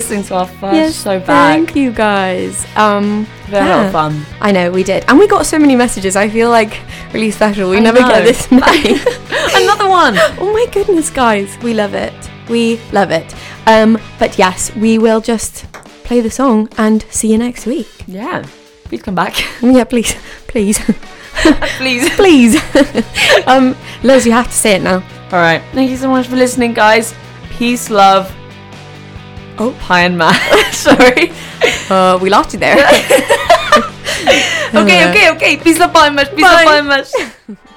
listening to our first show back. Thank you guys. We had a lot of fun. I know, we did. And we got so many messages. I feel like really special. We never get this many. Another one. Oh my goodness, guys. We love it. We love it. But yes, we will just play the song and see you next week. Yeah. Please come back. Yeah, please. Please. Please. Please. Liz, you have to say it now. All right. Thank you so much for listening, guys. Peace, love. Oh, pie and mash. Sorry. We lost you there. Okay. Peace, love, pie and mash. Peace, love, pie and mash.